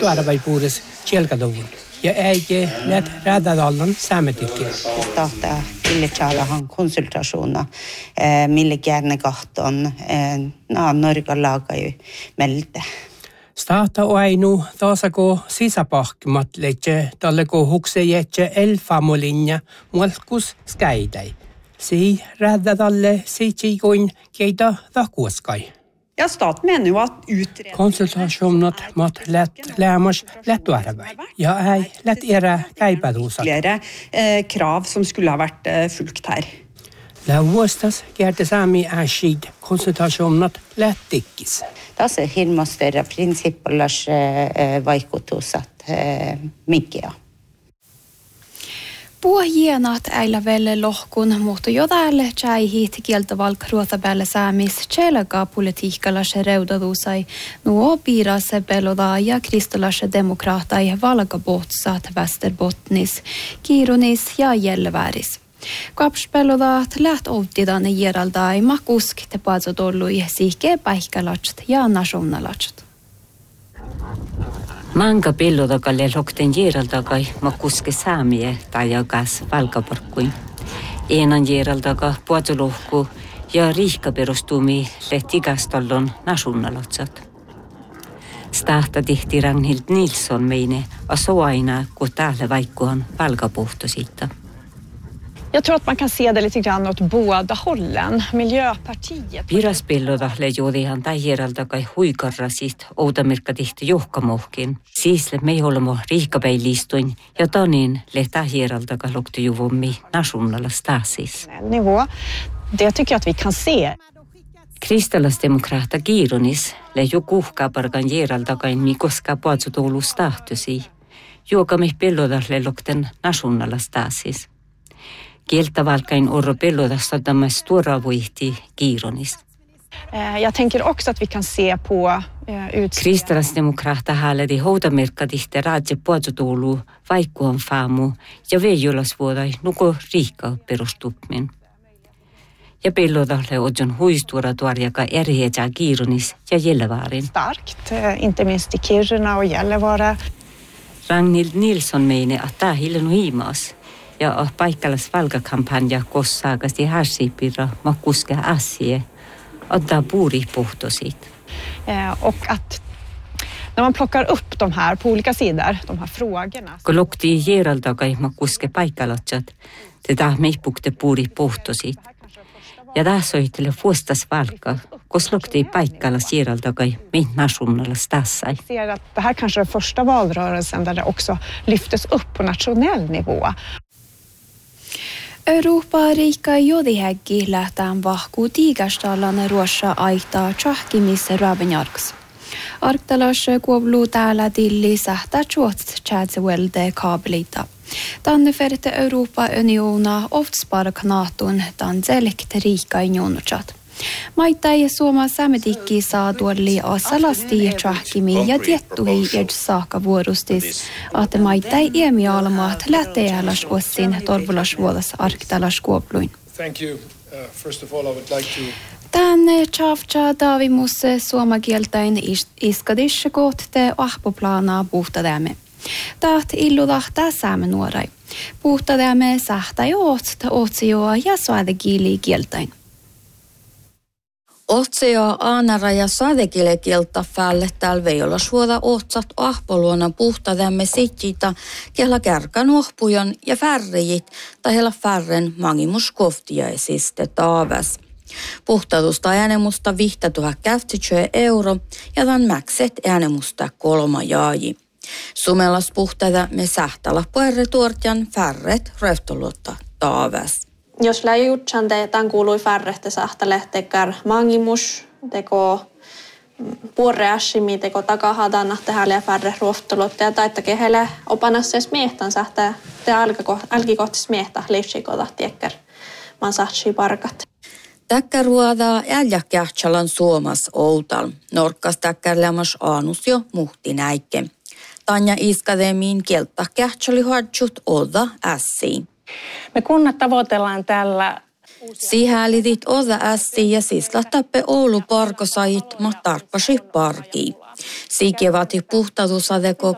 tuoda vai puures kielkadovun. Ja äiti läht räädadallan saametikki. Starta illechaalahan konsultasjoner, mille gjerne kahton, Norge lager jo melde. Starta ainu taasako sisäpahkimat leitse talleko huksejetse elfamolinja mualkus skäidäi. Si räädadalle siitsikoin keitä takuaskai. Ja, staten mener jo at Konsultasjonat mat lämmas lättuarvai ja ei lätt era käipäduusak. flere krav som skulle ha vært fulgt her. Lauostas kerte saami äsid konsultasjonat lättikkis. Tässä hirmastörä prinsippolas vaikutusat mikä. Puohienat äillä velle lohkun, mutta jo täällä tjäihit kieltäval kruotabälle saamis tjäläkä politiikalla se reudadusai nuo piirase peloda ja kristolase demokraatai valkabotsat Västerbotnis, Kiirunis ja Jelleväris. Kapspelodaat läht ovtidan järaldai makusk te paatsotollui siike paikkalatset ja nationalatset. Manga pellodakalle lokten järaldakai makuske saamie tai jakas valkaporkkuin. Eenan järaldaka puatsolohku ja riihkaperustumi lehtigastallon nationalatsat. Stahta tihti Ragnhild Nilsson meine aså aina kun täällä vaikkuhan valkapuhtosita. Jag tror att man kan se det lite grann åt båda hållen. Miljöpartiet... Piraspellodahle juodihan tajjeraltakai huikarrasit outamirkkatihti johkamohkin. Siisle meiholmo riihkapäilistuin ja tanin le tajjeraltaka loktujuvommi nationalas taasis. Nivå. Det tycker jag att vi kan se. Kristallasdemokraata Kiirunis le jukuhkaaparkan jeraltakain mikoska puatsutoulus tahtosi. Juokamih pellodahle lokten nationalas taasis. Kieltävalkain orro pellodasta tämä stuoravuihti Kiirunis. Jag tänker också att vi kan se på Kristallasdemokraata haaledi houtamerkkatihte raadse puatsutoulu vaikkuhan faamu ja veijolasvuodai nuko riikka perustupmin. Ja pellodalle odjon huistuora tuarjaka erheetsää Kiirunis ja Gällivare. Starkt, inte minst i Kiruna och Gällivare. Ragnhild Nilsson meine att tää hillen hiimaas. Ja paikkallas valkakampanja kossaakasti härsipirra makuska asie, ottaa puuri puhtosit. Och att när man plockar upp de här på olika sidor, de här frågorna. Kun lokti jeraltakai makuske paikkalatsat, te tahmei pukte puuri puhtosit. Ja tässä soittele vuostas valka, kos lokti paikkallas jeraltakai mit nationalas tassai. Ser att det här kanske är första valrörelsen där det också lyftes upp på nationell nivå. Eurooppa-riikka jodihäggi lähtään vahkuu tiigastallan ruossa aitaa tjahkimissa rabenjarks. Arktalas kuovluu täällä tilli sähtää tjuotst tjätsevelde kaabelita. Tänne färte Eurooppa-uniona oftspark naatun tämän selkt riikka junnutsat. Maittai Suoma sametikki saa tuolli asalasti tjahkimi ja tiettuhi saakka vuorustis, että maittai iemialmaat lähteäläs ossin torvulasvuodas arktalas kuopluin. Thank you. First of all, I would like to... Tänne tjavtja davimus suomakieltäin iskadis kohte ahpoplana puhtadämme. Taht illudahtaa saamenuorai. Puhtadämme sähtä ootsioa ja suadekiili kieltäin. Otsea aanara ja sadekile kieltä fälle täällä vei olla suoda otsat ahpoluona puhtadämme sitjita, kella kärkan ohpujon ja färrijit, tai hella färren mangimuskoftiaisiste taavas. Puhtadusta äänemusta 5000 €, ja tämän mäkset äänemusta 3 jaaji. Sumelas puhtada me sähtala puerretuortjan färret röftolutta taavas. Jos läjutsan tämän kuului färrehte sahtalähtekär mangimus, teko puorreassimi, teko takahadanna tehälle färre ruoftolutta ja taitta kehele opanasses miehtan sähtää te alkikohtis miehtä leifsikota tiekkär man sahtsi parkat. Täkkär ruodaa äljakkähtsalan suomas outal. Norkkas täkkär lämmas aanus jo muhti näikke. Tanja iskademiin kieltä kähtsali hartsut oda ässiin. Me kunnat tavoitellaan tällä... Sihälitit oda ässiin ja sislattappe Oulu parkosajit ma tarppasi parkiin. Sikevati puhtautusadeko